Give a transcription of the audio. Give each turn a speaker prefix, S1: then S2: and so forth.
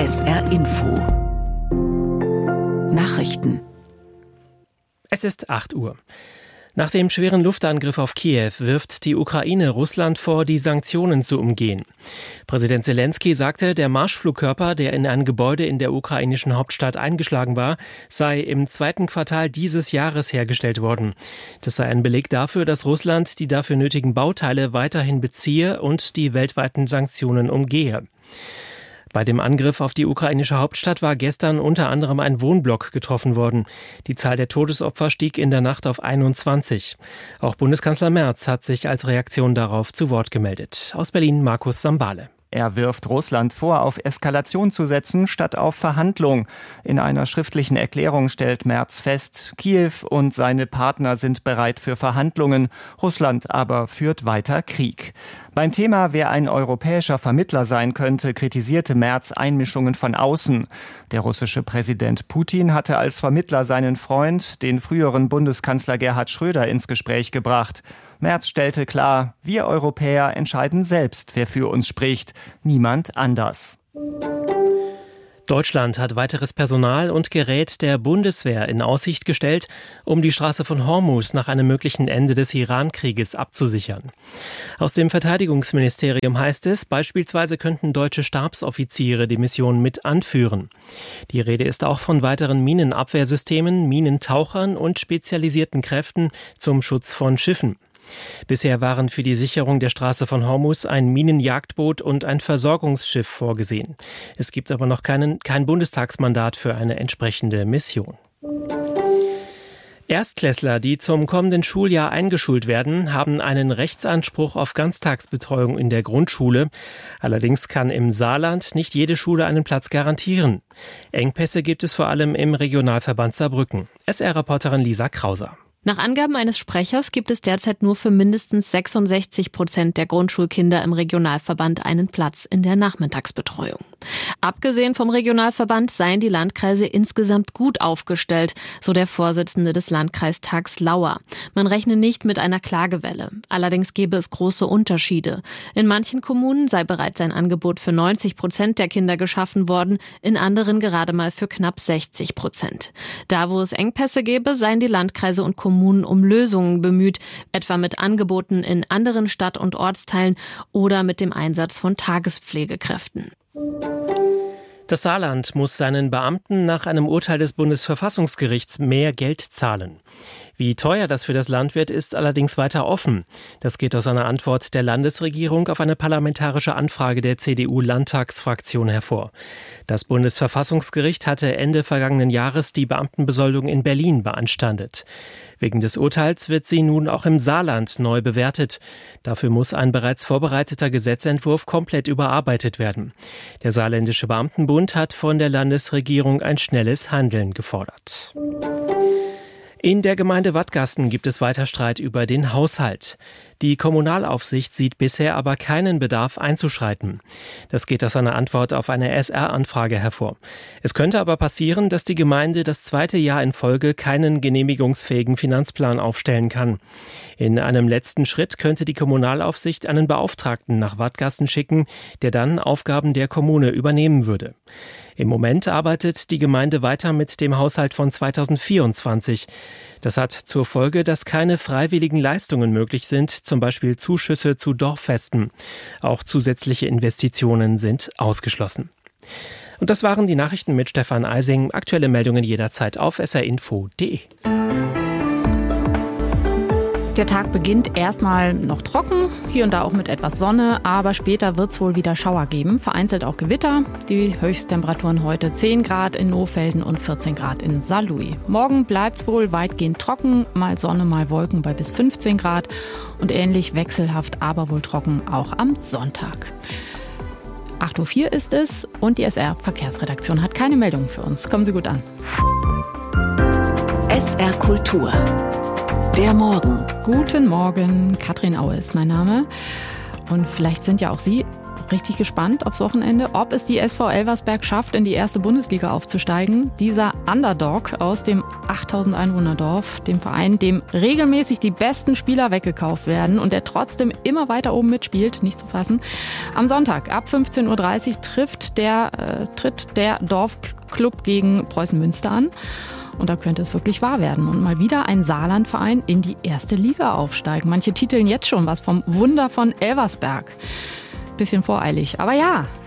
S1: SR Info Nachrichten.
S2: Es ist 8 Uhr. Nach dem schweren Luftangriff auf Kiew wirft die Ukraine Russland vor, die Sanktionen zu umgehen. Präsident Selenskyj sagte, der Marschflugkörper, der in ein Gebäude in der ukrainischen Hauptstadt eingeschlagen war, sei im 2. Quartal dieses Jahres hergestellt worden. Das sei ein Beleg dafür, dass Russland die dafür nötigen Bauteile weiterhin beziehe und die weltweiten Sanktionen umgehe. Bei dem Angriff auf die ukrainische Hauptstadt war gestern unter anderem ein Wohnblock getroffen worden. Die Zahl der Todesopfer stieg in der Nacht auf 21. Auch Bundeskanzler Merz hat sich als Reaktion darauf zu Wort gemeldet. Aus Berlin Markus Sambale.
S3: Er wirft Russland vor, auf Eskalation zu setzen, statt auf Verhandlung. In einer schriftlichen Erklärung stellt Merz fest, Kiew und seine Partner sind bereit für Verhandlungen, Russland aber führt weiter Krieg. Beim Thema, wer ein europäischer Vermittler sein könnte, kritisierte Merz Einmischungen von außen. Der russische Präsident Putin hatte als Vermittler seinen Freund, den früheren Bundeskanzler Gerhard Schröder, ins Gespräch gebracht. Merz stellte klar, wir Europäer entscheiden selbst, wer für uns spricht, niemand anders.
S2: Deutschland hat weiteres Personal und Gerät der Bundeswehr in Aussicht gestellt, um die Straße von Hormuz nach einem möglichen Ende des Iran-Krieges abzusichern. Aus dem Verteidigungsministerium heißt es, beispielsweise könnten deutsche Stabsoffiziere die Mission mit anführen. Die Rede ist auch von weiteren Minenabwehrsystemen, Minentauchern und spezialisierten Kräften zum Schutz von Schiffen. Bisher waren für die Sicherung der Straße von Hormuz ein Minenjagdboot und ein Versorgungsschiff vorgesehen. Es gibt aber noch kein Bundestagsmandat für eine entsprechende Mission. Erstklässler, die zum kommenden Schuljahr eingeschult werden, haben einen Rechtsanspruch auf Ganztagsbetreuung in der Grundschule. Allerdings kann im Saarland nicht jede Schule einen Platz garantieren. Engpässe gibt es vor allem im Regionalverband Saarbrücken. SR-Reporterin Lisa Krauser.
S4: Nach Angaben eines Sprechers gibt es derzeit nur für mindestens 66% der Grundschulkinder im Regionalverband einen Platz in der Nachmittagsbetreuung. Abgesehen vom Regionalverband seien die Landkreise insgesamt gut aufgestellt, so der Vorsitzende des Landkreistags Lauer. Man rechne nicht mit einer Klagewelle. Allerdings gebe es große Unterschiede. In manchen Kommunen sei bereits ein Angebot für 90% der Kinder geschaffen worden, in anderen gerade mal für knapp 60%. Da, wo es Engpässe gäbe, seien die Landkreise und Kommunen um Lösungen bemüht, etwa mit Angeboten in anderen Stadt- und Ortsteilen oder mit dem Einsatz von Tagespflegekräften.
S2: Das Saarland muss seinen Beamten nach einem Urteil des Bundesverfassungsgerichts mehr Geld zahlen. Wie teuer das für das Land wird, ist allerdings weiter offen. Das geht aus einer Antwort der Landesregierung auf eine parlamentarische Anfrage der CDU-Landtagsfraktion hervor. Das Bundesverfassungsgericht hatte Ende vergangenen Jahres die Beamtenbesoldung in Berlin beanstandet. Wegen des Urteils wird sie nun auch im Saarland neu bewertet. Dafür muss ein bereits vorbereiteter Gesetzentwurf komplett überarbeitet werden. Der Saarländische Beamtenbund hat von der Landesregierung ein schnelles Handeln gefordert. In der Gemeinde Wadgasten gibt es weiter Streit über den Haushalt. Die Kommunalaufsicht sieht bisher aber keinen Bedarf einzuschreiten. Das geht aus einer Antwort auf eine SR-Anfrage hervor. Es könnte aber passieren, dass die Gemeinde das 2. Jahr in Folge keinen genehmigungsfähigen Finanzplan aufstellen kann. In einem letzten Schritt könnte die Kommunalaufsicht einen Beauftragten nach Wadgasten schicken, der dann Aufgaben der Kommune übernehmen würde. Im Moment arbeitet die Gemeinde weiter mit dem Haushalt von 2024. Das hat zur Folge, dass keine freiwilligen Leistungen möglich sind, zum Beispiel Zuschüsse zu Dorffesten. Auch zusätzliche Investitionen sind ausgeschlossen. Und das waren die Nachrichten mit Stefan Eising. Aktuelle Meldungen jederzeit auf srinfo.de.
S5: Der Tag beginnt erstmal noch trocken, hier und da auch mit etwas Sonne, aber später wird es wohl wieder Schauer geben, vereinzelt auch Gewitter. Die Höchsttemperaturen heute 10 Grad in Nohfelden und 14 Grad in Saarlouis. Morgen bleibt es wohl weitgehend trocken, mal Sonne, mal Wolken bei bis 15 Grad und ähnlich wechselhaft, aber wohl trocken auch am Sonntag. 8.04 Uhr ist es und die SR-Verkehrsredaktion hat keine Meldung für uns. Kommen Sie gut an.
S1: SR Kultur. Der Morgen.
S5: Guten Morgen, Katrin Aue ist mein Name. Und vielleicht sind ja auch Sie richtig gespannt aufs Wochenende, ob es die SV Elversberg schafft, in die erste Bundesliga aufzusteigen. Dieser Underdog aus dem 8000 Einwohner-Dorf, dem Verein, dem regelmäßig die besten Spieler weggekauft werden und der trotzdem immer weiter oben mitspielt, nicht zu fassen. Am Sonntag ab 15:30 Uhr tritt der Dorfclub gegen Preußen Münster an. Und da könnte es wirklich wahr werden und mal wieder ein Saarlandverein in die erste Liga aufsteigen. Manche titeln jetzt schon was vom Wunder von Elversberg. Bisschen voreilig, aber ja,